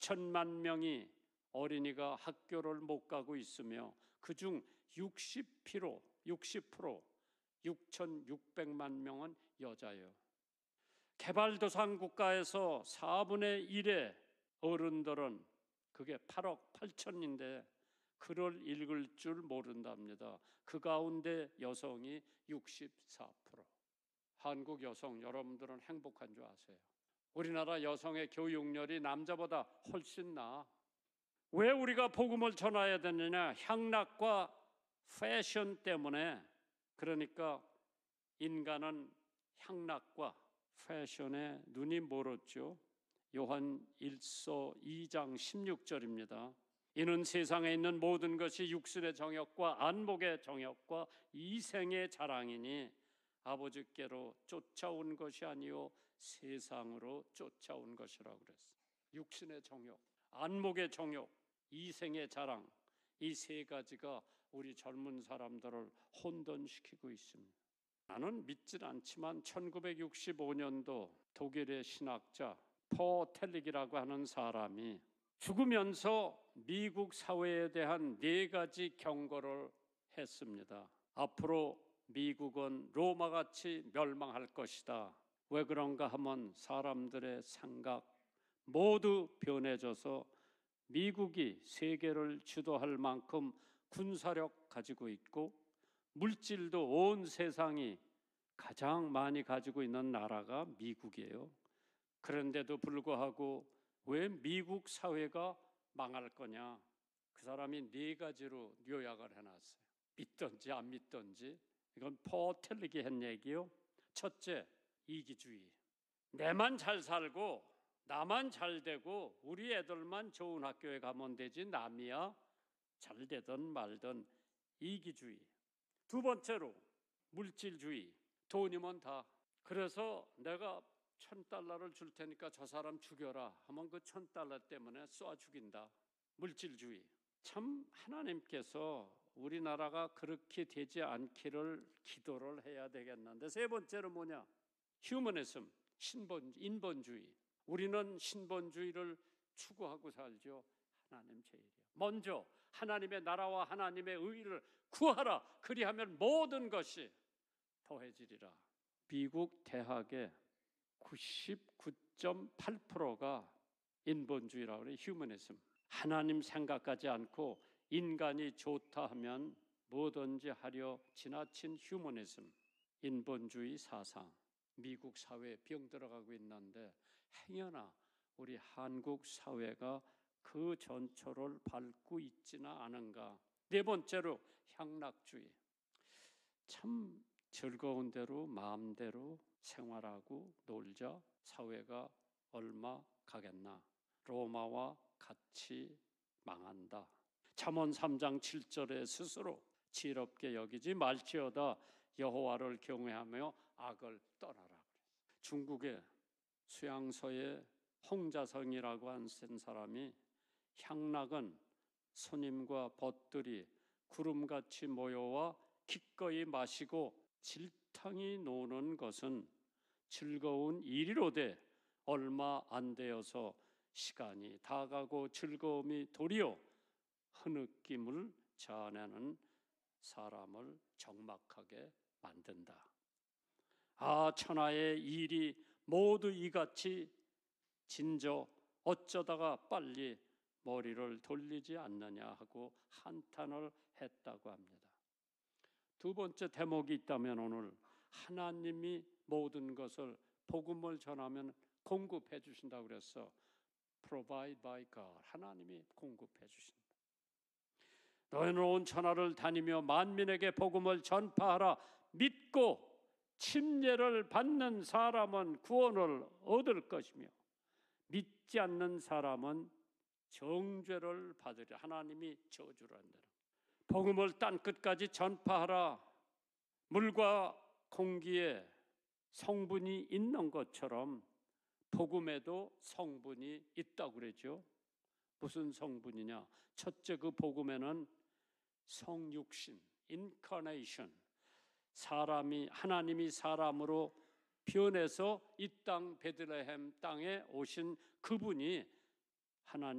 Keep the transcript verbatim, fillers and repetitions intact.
천만 명이 어린이가 학교를 못 가고 있으며 그중 육십 퍼센트, 육십 퍼센트, 육천육백만 명은 여자예요. 개발도상 국가에서 사분의 일의 어른들은 그게 팔억 팔천인데 글을 읽을 줄 모른답니다. 그 가운데 여성이 육십사 퍼센트. 한국 여성 여러분들은 행복한 줄 아세요? 우리나라 여성의 교육열이 남자보다 훨씬 나아. 왜 우리가 복음을 전해야 되느냐? 향락과 패션 때문에. 그러니까 인간은 향락과 패션에 눈이 멀었죠. 요한 일서 이 장 십육 절입니다. 이는 세상에 있는 모든 것이 육신의 정욕과 안목의 정욕과 이생의 자랑이니 아버지께로 쫓아온 것이 아니요 세상으로 쫓아온 것이라고 그랬어요. 육신의 정욕, 안목의 정욕, 이생의 자랑, 이 세 가지가 우리 젊은 사람들을 혼돈시키고 있습니다. 나는 믿질 않지만 천구백육십오 년도 독일의 신학자 포 텔릭이라고 하는 사람이 죽으면서 미국 사회에 대한 네 가지 경고를 했습니다. 앞으로 미국은 로마같이 멸망할 것이다. 왜 그런가 하면 사람들의 생각 모두 변해져서 미국이 세계를 주도할 만큼 군사력 가지고 있고 물질도 온 세상이 가장 많이 가지고 있는 나라가 미국이에요. 그런데도 불구하고 왜 미국 사회가 망할 거냐? 그 사람이 네 가지로 요약을 해놨어요. 믿든지 안 믿든지. 이건 포 텔릭이 한 얘기요. 첫째, 이기주의. 내만 잘 살고 나만 잘 되고 우리 애들만 좋은 학교에 가면 되지 남이야 잘 되든 말든. 이기주의. 두 번째로 물질주의. 돈이면 다. 그래서 내가 천 달러를 줄 테니까 저 사람 죽여라 하면 그 천 달러 때문에 쏴 죽인다. 물질주의. 참 하나님께서 우리나라가 그렇게 되지 않기를 기도를 해야 되겠는데. 세 번째로 뭐냐? 휴머니즘, 신본, 인본주의. 우리는 신본주의를 추구하고 살죠. 하나님 제일이야. 먼저 하나님의 나라와 하나님의 의를 구하라. 그리하면 모든 것이 더해지리라. 미국 대학의 구십구 점 팔 퍼센트가 인본주의라고 그래요. 휴머니즘. 하나님 생각하지 않고 인간이 좋다 하면 뭐든지 하려 지나친 휴머니즘, 인본주의 사상. 미국 사회에 병 들어가고 있는데 행여나 우리 한국 사회가 그 전초를 밟고 있지는 않은가. 네 번째로 향락주의. 참 즐거운 대로 마음대로 생활하고 놀자. 사회가 얼마 가겠나. 로마와 같이 망한다. 잠언 삼 장 칠 절에 스스로 지혜롭게 여기지 말지어다 여호와를 경외하며 악을 떠나라. 중국의 수양서의 홍자성이라고 한 사람이 향락은 스님과 벗들이 구름같이 모여와 기꺼이 마시고 질탕이 노는 것은 즐거운 일이로되 얼마 안 되어서 시간이 다가고 즐거움이 도리어 흐느낌을 자아내는 사람을 적막하게 만든다. 아, 천하의 일이 모두 이같이 진저 어쩌다가 빨리 머리를 돌리지 않느냐 하고 한탄을 했다고 합니다. 두 번째 대목이 있다면 오늘 하나님이 모든 것을 복음을 전하면 공급해 주신다고 그랬어. Provide by God. 하나님이 공급해 주신다. 너희는 온 천하를 다니며 만민에게 복음을 전파하라. 믿고 침례를 받는 사람은 구원을 얻을 것이며 믿지 않는 사람은 정죄를 받으리라. 하나님이 저주를 한다는. 복음을 땅 끝까지 전파하라. 물과 공기에 성분이 있는 것처럼 복음에도 성분이 있다고 그러죠. 무슨 성분이냐? 첫째, 그 복음에는 성육신, 인카네이션, 사람이 하나님이 사람으로 변해서 이 땅 베들레헴 땅에 오신 그분이 하나님